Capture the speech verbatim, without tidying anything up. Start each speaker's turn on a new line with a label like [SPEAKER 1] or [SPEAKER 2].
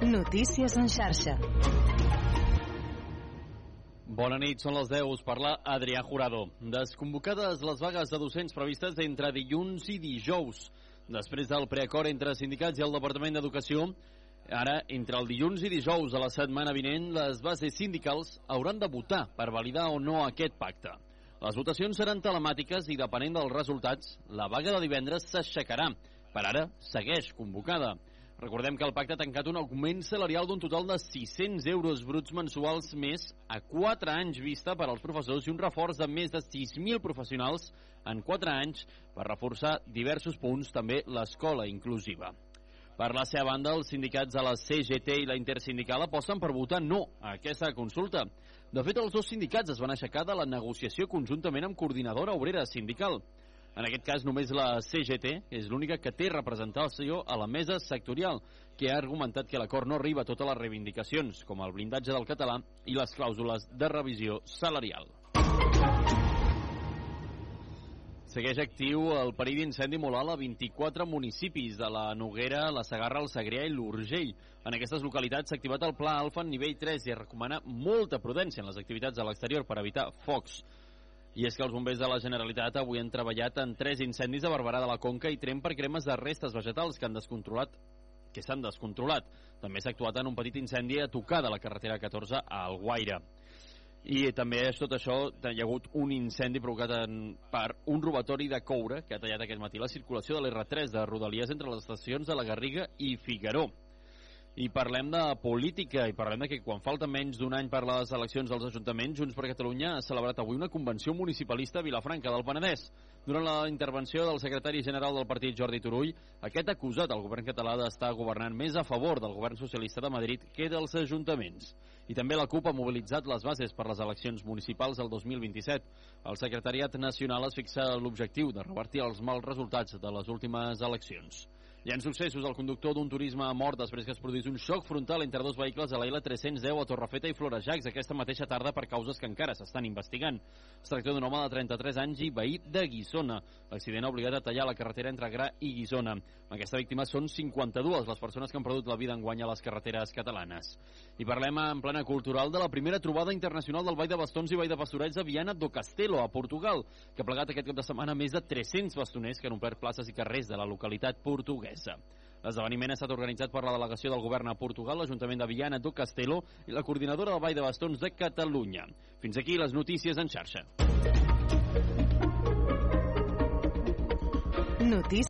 [SPEAKER 1] Notícies en xarxa.
[SPEAKER 2] Bona nit, són les deu, us parla Adrià Jurado. Desconvocades les vagues de docents previstes entre dilluns i dijous. Després del preacord entre sindicats i el Departament d'Educació, ara, entre el dilluns i dijous de la setmana vinent, les bases sindicals hauran de votar per validar o no aquest pacte. Les votacions seran telemàtiques i, depenent dels resultats, la vaga de divendres s'aixecarà. Per ara, segueix convocada. Recordem que el pacte ha tancat un augment salarial d'un total de sis-cents euros bruts mensuals més a quatre anys vista per als professors i un reforç de més de sis mil professionals en quatre anys per reforçar diversos punts, també l'escola inclusiva. Per la seva banda, els sindicats de la C G T i la Intersindical aposten per votar no a aquesta consulta. De fet, els dos sindicats es van aixecar de la negociació conjuntament amb Coordinadora Obrera Sindical. En aquest cas, només la C G T és l'única que té representació a la mesa sectorial, que ha argumentat que l'acord no arriba a totes les reivindicacions, com el blindatge del català i les clàusules de revisió salarial. Segueix actiu el perill d'incendi moral a vint-i-quatre municipis de la Noguera, la Segarra, el Segrià i l'Urgell. En aquestes localitats s'ha activat el Pla Alfa en nivell tres i es recomana molta prudència en les activitats a l'exterior per evitar focs. I és que els bombers de la Generalitat avui han treballat en tres incendis a Barberà de la Conca i Tremp per cremes de restes vegetals que han descontrolat que s'han descontrolat. També s'ha actuat en un petit incendi a tocar de la carretera catorze a Alguaire. I també és tot això, hi ha hagut un incendi provocat en, per un robatori de coure que ha tallat aquest matí la circulació de l'R tres de Rodalies entre les estacions de la Garriga i Figaró. I parlem de política, i parlem de que quan falta menys d'un any per les eleccions dels ajuntaments, Junts per Catalunya ha celebrat avui una convenció municipalista a Vilafranca del Penedès. Durant la intervenció del secretari general del partit, Jordi Turull, aquest ha acusat el govern català d'estar governant més a favor del govern socialista de Madrid que dels ajuntaments. I també la CUP ha mobilitzat les bases per les eleccions municipals del dos mil vint-i-set. El secretariat nacional es fixa l'objectiu de revertir els mals resultats de les últimes eleccions. Hi ha successos. El conductor d'un turisme ha mort després que es produís un xoc frontal entre dos vehicles a la L tres-cents deu a Torrefeta i Florejacs aquesta mateixa tarda per causes que encara s'estan investigant. Es tracta d'un home de trenta-tres anys i veí de Guissona. L'accident ha obligat a tallar la carretera entre Gra i Guissona. Aquesta víctima són cinquanta-dues les persones que han perdut la vida enguany a les carreteres catalanes. I parlem en plena cultural de la primera trobada internacional del Ball de Bastons i Ball de Pastorets a Viana do Castelo, a Portugal, que ha plegat aquest cap de setmana més de tres-cents bastoners que han omplert places i carrers de la localitat portuguesa. L'esdeveniment ha estat organitzat per la delegació del govern a Portugal, l'Ajuntament de Viana do Castelo i la coordinadora del Ball de Bastons de Catalunya. Fins aquí les notícies en xarxa.
[SPEAKER 1] Notícies